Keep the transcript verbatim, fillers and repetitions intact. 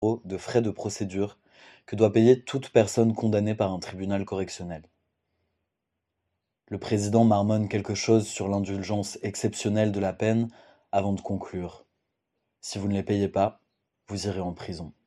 euros de frais de procédure que doit payer toute personne condamnée par un tribunal correctionnel. Le président marmonne quelque chose sur l'indulgence exceptionnelle de la peine avant de conclure. Si vous ne les payez pas, vous irez en prison.